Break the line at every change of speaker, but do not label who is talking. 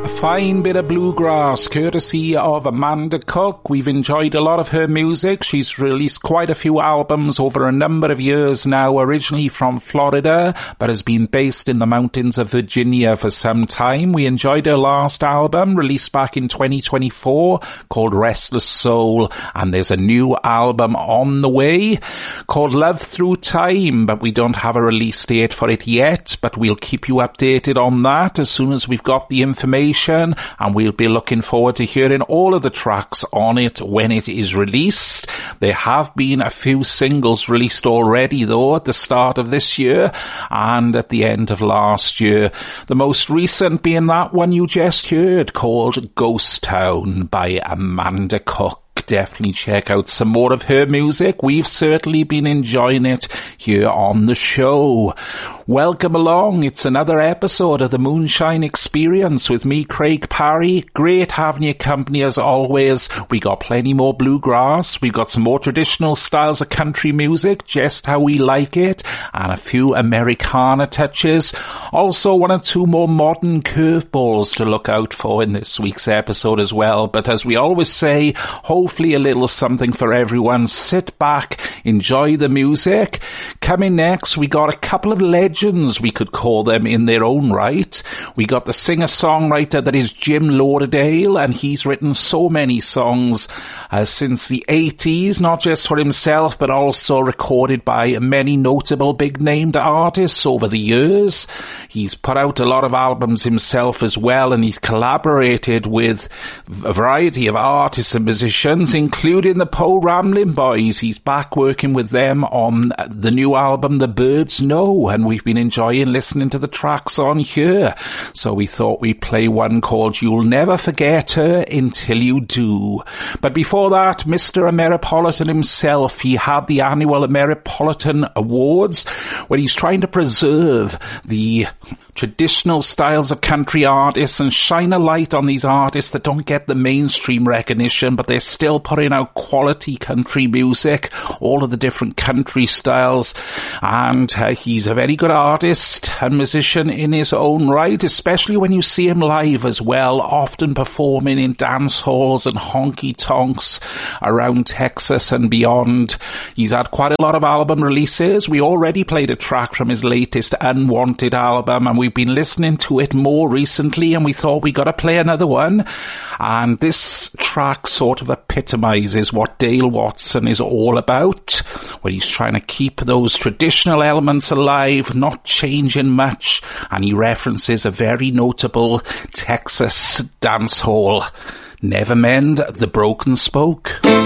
A fine bit of bluegrass, courtesy of Amanda Cook. We've enjoyed a lot of her music. She's released quite a few albums over a number of years now, originally from Florida, but has been based in the mountains of Virginia for some time. We enjoyed her last album, released back in 2024, called Restless Soul, and there's a new album on the way called Love Through Time, but we don't have a release date for it yet, but we'll keep you updated on that as soon as we've got the information. And we'll be looking forward to hearing all of the tracks on it when it is released. There have been a few singles released already, though, at the start of this year and at the end of last year. The most recent being that one you just heard, called Ghost Town by Amanda Cook. Definitely check out some more of her music. We've certainly been enjoying it here on the show. Welcome along. It's another episode of the Moonshine Experience with me, Craig Parry. Great having your company as always. We got plenty more bluegrass. We've got some more traditional styles of country music, just how we like it, and a few Americana touches. Also, one or two more modern curveballs to look out for in this week's episode as well. But as we always say, hopefully a little something for everyone. Sit back, enjoy the music. Coming next, we got a couple of legends, we could call them in their own right. We got the singer-songwriter that is Jim Lauderdale, and he's written so many songs since the 80s, not just for himself, but also recorded by many notable big-named artists over the years. He's put out a lot of albums himself as well, and he's collaborated with a variety of artists and musicians, including the Poe Ramblin' Boys. He's back working with them on the new album The Birds Know, and we've been enjoying listening to the tracks on here. So we thought we'd play one called You'll Never Forget Her Until You Do. But before that, Mr. Ameripolitan himself, he had the annual Ameripolitan Awards, where he's trying to preserve the traditional styles of country artists and shine a light on these artists that don't get the mainstream recognition, but they're still putting out quality country music, all of the different country styles. And he's a very good artist and musician in his own right, especially when you see him live as well, often performing in dance halls and honky tonks around Texas and beyond. He's had quite a lot of album releases. We already played a track from his latest Unwanted album, and we've been listening to it more recently, and we thought we got to play another one. And this track sort of epitomizes what Dale Watson is all about, where he's trying to keep those traditional elements alive, not changing much, and he references a very notable Texas dance hall. Never Mend the Broken Spoke.